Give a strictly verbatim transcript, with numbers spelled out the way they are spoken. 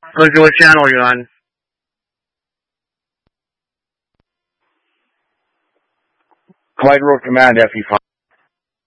Looking what channel you're on. Clyde Road Command, F E five.